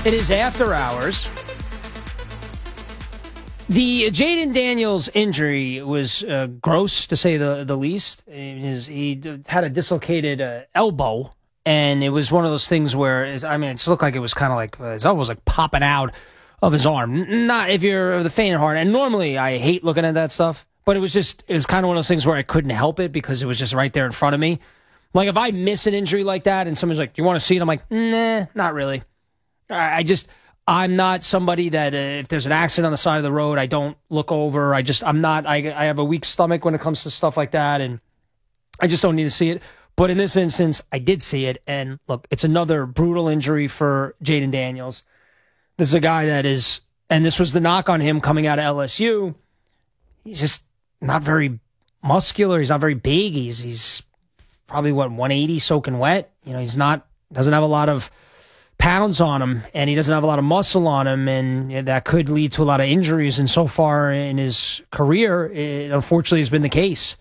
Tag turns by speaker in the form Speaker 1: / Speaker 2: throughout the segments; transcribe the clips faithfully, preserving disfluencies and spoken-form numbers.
Speaker 1: It is after hours. The Jaden Daniels injury was uh, gross, to say the, the least. His, he had a dislocated uh, elbow, and it was one of those things where, I mean, it just looked like it was kind of like, uh, his elbow was like popping out of his arm. Not if you're the faint of heart. And normally I hate looking at that stuff, but it was just, it was kind of one of those things where I couldn't help it because it was just right there in front of me. Like if I miss an injury like that and someone's like, do you want to see it? I'm like, nah, not really. I just, I'm not somebody that uh, if there's an accident on the side of the road, I don't look over. I just, I'm not, I, I have a weak stomach when it comes to stuff like that, and I just don't need to see it. But in this instance, I did see it, and look, it's another brutal injury for Jaden Daniels. This is a guy that is, and this was the knock on him coming out of L S U. He's just not very muscular. He's not very big. He's, he's probably, what, one eighty soaking wet. You know, he's not, doesn't have a lot of pounds on him, and he doesn't have a lot of muscle on him, and that could lead to a lot of injuries. And so far in his career, it unfortunately has been the case.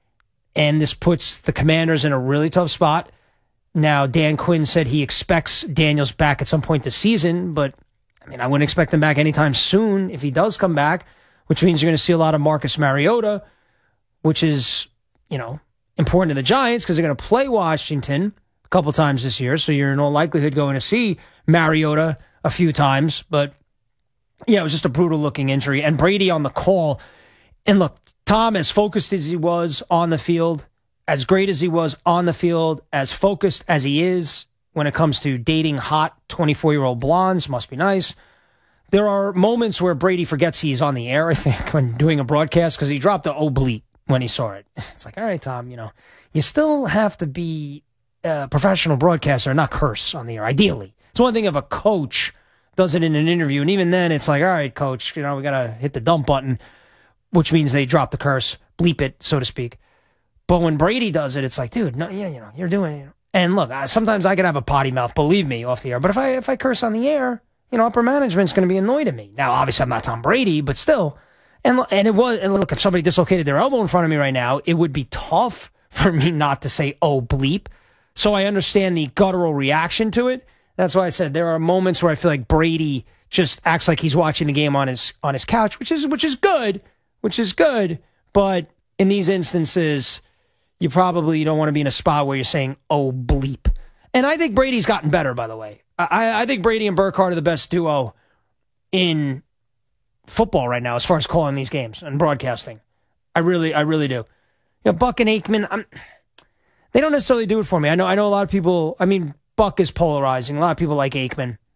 Speaker 1: And this puts the Commanders in a really tough spot. Now, Dan Quinn said he expects Daniels back at some point this season, but I mean, I wouldn't expect him back anytime soon if he does come back, which means you're going to see a lot of Marcus Mariota, which is, you know, important to the Giants because they're going to play Washington a couple times this year, so you're in all likelihood going to see Mariota a few times. But yeah, it was just a brutal looking injury. And Brady on the call. And look, Tom, as focused as he was on the field, as great as he was on the field, as focused as he is when it comes to dating hot twenty-four-year-old blondes, must be nice. There are moments where Brady forgets he's on the air, I think, when doing a broadcast, because he dropped a oblique when he saw it. It's like, all right, Tom, you know, you still have to be a professional broadcaster and not curse on the air, ideally. It's one thing if a coach does it in an interview, and even then it's like, all right, coach, you know, we got to hit the dump button, which means they drop the curse, bleep it, so to speak. But when Brady does it, it's like, dude, no, yeah, you know, you're doing it. And look, I, sometimes I can have a potty mouth, believe me, off the air. But if I if I curse on the air, you know, upper management's going to be annoyed at me. Now, obviously, I'm not Tom Brady, but still. And and it was, and look, if somebody dislocated their elbow in front of me right now, it would be tough for me not to say, oh, bleep. So I understand the guttural reaction to it. That's why I said there are moments where I feel like Brady just acts like he's watching the game on his on his couch, which is which is good, which is good. But in these instances, you probably don't want to be in a spot where you're saying, oh, bleep. And I think Brady's gotten better, by the way. I, I think Brady and Burkhardt are the best duo in football right now as far as calling these games and broadcasting. I really, I really do. You know, Buck and Aikman, I'm, they don't necessarily do it for me. I know, I know a lot of people. I mean, Buck is polarizing. A lot of people like Aikman.